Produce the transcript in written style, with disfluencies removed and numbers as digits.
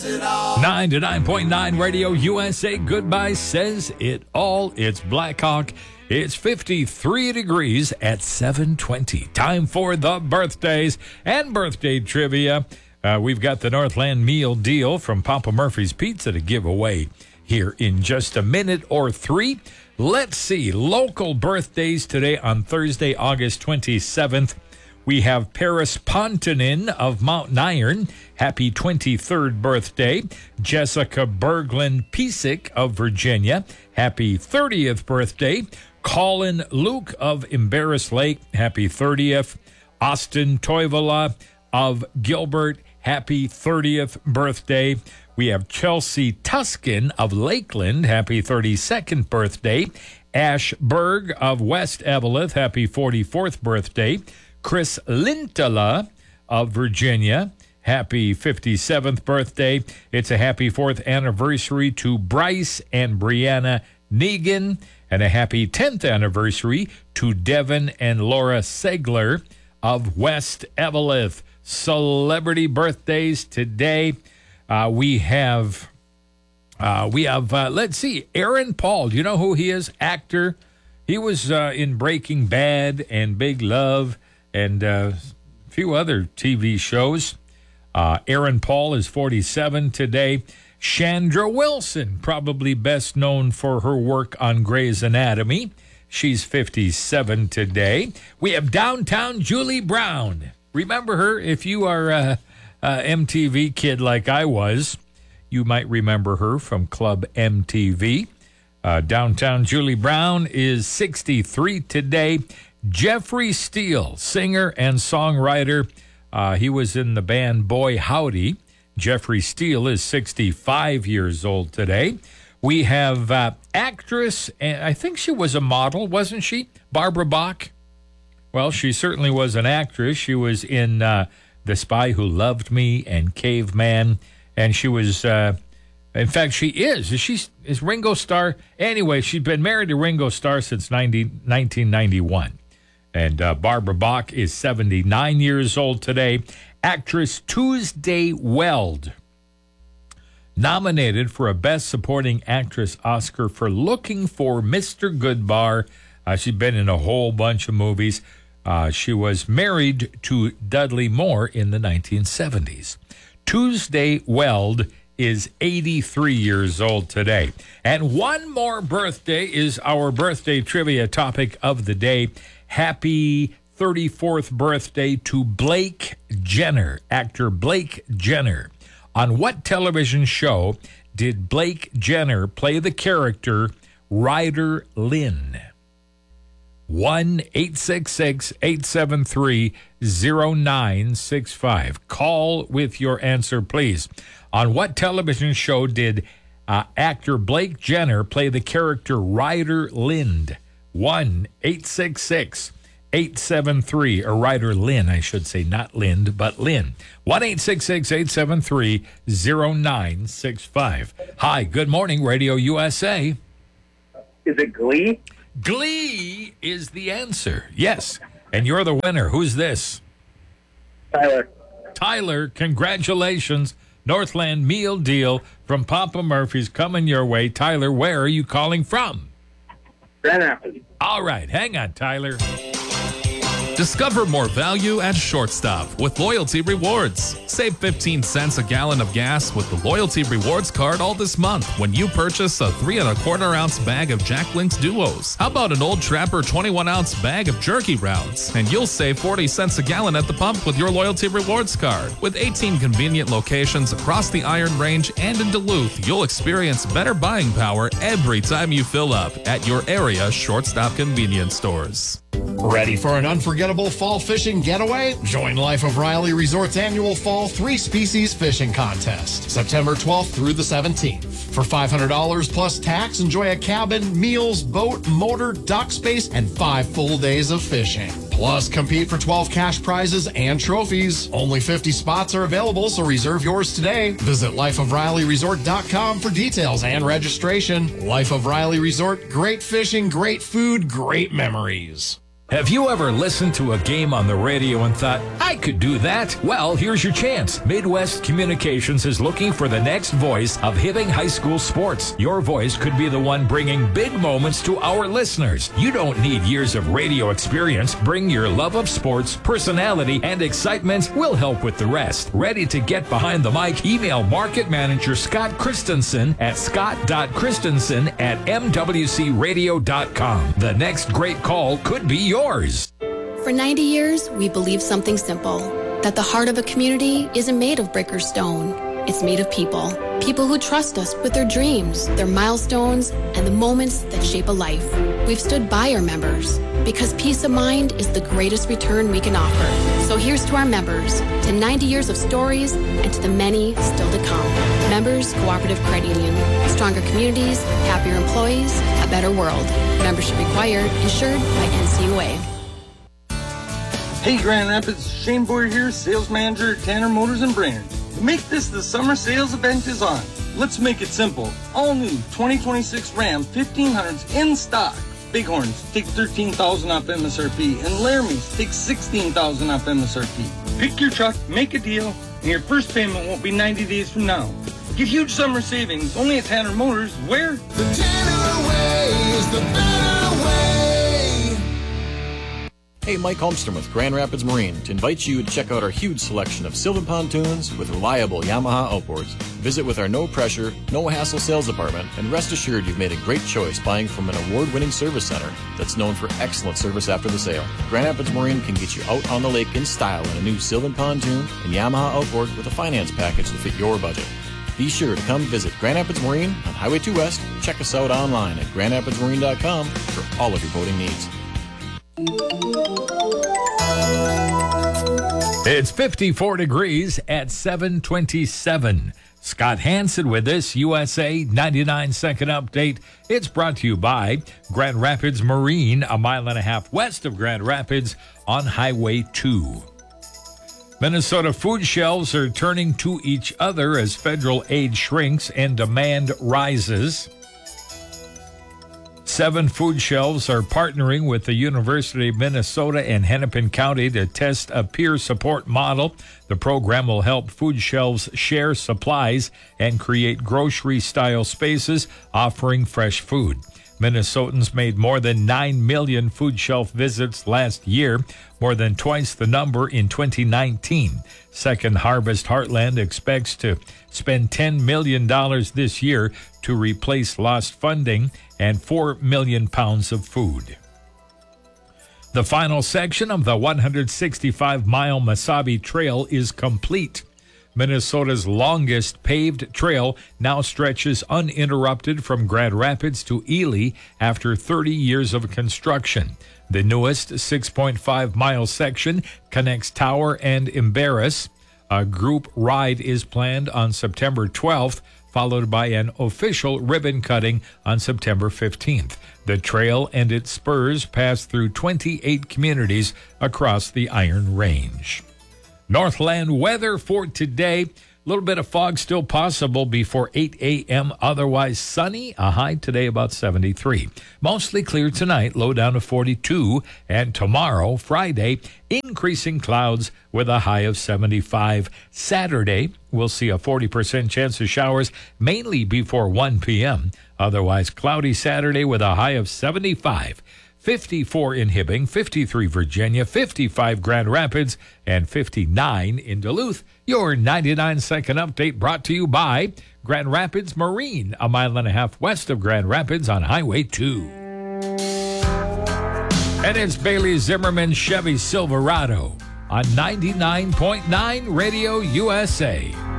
99.9 Radio USA Goodbye says it all. It's Blackhawk. It's 53 degrees at 7:20. Time for the birthdays and birthday trivia. We've got the Northland Meal Deal from Papa Murphy's Pizza to give away here in just a minute or three. Let's see. Local birthdays today on Thursday, August 27th. We have Paris Pontonin of Mount Iron. Happy 23rd birthday. Jessica Berglund Piesick of Virginia. Happy 30th birthday. Colin Luke of Embarrass Lake. Happy 30th. Austin Toivola of Gilbert. Happy 30th birthday. We have Chelsea Tuskin of Lakeland. Happy 32nd birthday. Ash Berg of West Eveleth. Happy 44th birthday. Chris Lintala of Virginia. Happy 57th birthday. It's a happy 4th anniversary to Bryce and Brianna Negan. And a happy 10th anniversary to Devin and Laura Segler of West Eveleth. Celebrity birthdays today. We have, let's see, Aaron Paul. Do you know who he is? Actor. He was in Breaking Bad and Big Love and a few other TV shows. Aaron Paul is 47 today. Chandra Wilson, probably best known for her work on Grey's Anatomy. She's 57 today. We have Downtown Julie Brown. Remember her? If you are a MTV kid like I was, you might remember her from Club MTV. Downtown Julie Brown is 63 today. Jeffrey Steele, singer and songwriter. He was in the band Boy Howdy. Jeffrey Steele is 65 years old today. We have actress, and I think she was a model, wasn't she? Barbara Bach. Well, she certainly was an actress. She was in The Spy Who Loved Me and Caveman. And she was, in fact, she is. Is Ringo Starr? Anyway, she's been married to Ringo Starr since 1991. And Barbara Bach is 79 years old today. Actress Tuesday Weld, nominated for a Best Supporting Actress Oscar for Looking for Mr. Goodbar. She's been in a whole bunch of movies. She was married to Dudley Moore in the 1970s. Tuesday Weld is 83 years old today. And one more birthday is our birthday trivia topic of the day. Happy 34th birthday to Blake Jenner, actor Blake Jenner. On what television show did Blake Jenner play the character Ryder Lynn? 1-866-873-0965. Call with your answer, please. On what television show did actor Blake Jenner play the character Ryder Lynn? 1-866-873, or Ryder Lynn, I should say, not Lind, but Lynn. 1-866-873-0965. Hi, good morning, Radio USA. Is it Glee? Glee is the answer. Yes, and you're the winner. Who's this? Tyler. Tyler, congratulations. Northland Meal Deal from Papa Murphy's coming your way. Tyler, where are you calling from? Grand Rapids. All right, hang on, Tyler. Discover more value at Shortstop with Loyalty Rewards. Save 15 cents a gallon of gas with the Loyalty Rewards card all this month when you purchase a 3 1/4 ounce bag of Jack Link's Duos. How about an Old Trapper 21 ounce bag of jerky rounds? And you'll save 40 cents a gallon at the pump with your Loyalty Rewards card. With 18 convenient locations across the Iron Range and in Duluth, you'll experience better buying power every time you fill up at your area Shortstop convenience stores. Ready for an unforgettable fall fishing getaway? Join Life of Riley Resort's annual Fall 3-Species Fishing Contest, September 12th through the 17th. For $500 plus tax, enjoy a cabin, meals, boat, motor, dock space, and 5 full days of fishing. Plus, compete for 12 cash prizes and trophies. Only 50 spots are available, so reserve yours today. Visit lifeofrileyresort.com for details and registration. Life of Riley Resort, great fishing, great food, great memories. Have you ever listened to a game on the radio and thought, I could do that? Well, here's your chance. Midwest Communications is looking for the next voice of Hibbing High School sports. Your voice could be the one bringing big moments to our listeners. You don't need years of radio experience. Bring your love of sports, personality, and excitement. We'll help with the rest. Ready to get behind the mic? Email Market Manager Scott Christensen at scott.christensen@mwcradio.com. The next great call could be yours. For 90 years, we believed something simple, that the heart of a community isn't made of brick or stone. It's made of people. People who trust us with their dreams, their milestones, and the moments that shape a life. We've stood by our members because peace of mind is the greatest return we can offer. So here's to our members, to 90 years of stories, and to the many still to come. Members Cooperative Credit Union. Stronger communities, happier employees, a better world. Membership required, insured by NCUA. Hey Grand Rapids, Shane Boyer here, sales manager at Tanner Motors in Brainerd. To make this the summer sales event is on. Let's make it simple. All new 2026 Ram 1500s in stock. Bighorns take $13,000 off MSRP and Laramie's take $16,000 off MSRP. Pick your truck, make a deal, and your first payment won't be 90 days from now. Get huge summer savings only at Tanner Motors, where? The Tanner way is the better way. Hey, Mike Holmstrom with Grand Rapids Marine to invite you to check out our huge selection of Sylvan pontoons with reliable Yamaha outboards. Visit with our no-pressure, no-hassle sales department, and rest assured you've made a great choice buying from an award-winning service center that's known for excellent service after the sale. Grand Rapids Marine can get you out on the lake in style in a new Sylvan pontoon and Yamaha outboard with a finance package to fit your budget. Be sure to come visit Grand Rapids Marine on Highway 2 West. Check us out online at grandrapidsmarine.com for all of your boating needs. It's 54 degrees at 727. Scott Hansen with this USA 99-second update. It's brought to you by Grand Rapids Marine, a mile and a half west of Grand Rapids on Highway 2. Minnesota food shelves are turning to each other as federal aid shrinks and demand rises. 7 food shelves are partnering with the University of Minnesota and Hennepin County to test a peer support model. The program will help food shelves share supplies and create grocery-style spaces offering fresh food. Minnesotans made more than 9 million food shelf visits last year, more than twice the number in 2019. Second Harvest Heartland expects to spend $10 million this year to replace lost funding and 4 million pounds of food. The final section of the 165-mile Mesabi Trail is complete. Minnesota's longest paved trail now stretches uninterrupted from Grand Rapids to Ely after 30 years of construction. The newest 6.5-mile section connects Tower and Embarrass. A group ride is planned on September 12th, followed by an official ribbon cutting on September 15th. The trail and its spurs pass through 28 communities across the Iron Range. Northland weather for today. A little bit of fog still possible before 8 a.m. Otherwise sunny. A high today about 73. Mostly clear tonight. Low down to 42. And tomorrow, Friday, increasing clouds with a high of 75. Saturday, we'll see a 40% chance of showers, mainly before 1 p.m. Otherwise cloudy Saturday with a high of 75. 54 in Hibbing, 53 Virginia, 55 Grand Rapids, and 59 in Duluth. Your 99-second update brought to you by Grand Rapids Marine, a mile and a half west of Grand Rapids on Highway 2. And it's Bailey Zimmerman Chevy Silverado on 99.9 Radio USA.